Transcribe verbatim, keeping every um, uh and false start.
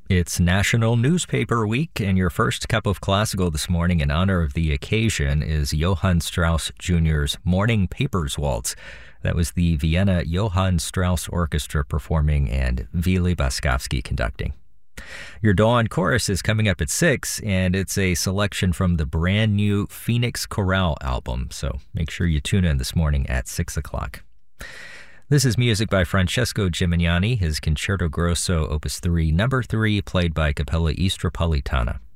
It's National Newspaper Week, and your first cup of classical this morning in honor of the occasion is Johann Strauss Junior's Morning Papers Waltz. That was the Vienna Johann Strauss Orchestra performing and Vili Boskovsky conducting. Your Dawn Chorus is coming up at six, and it's a selection from the brand new Phoenix Chorale album, so make sure you tune in this morning at six o'clock. This is music by Francesco Gimignani, his Concerto Grosso Opus three, number three, played by Capella Istropolitana.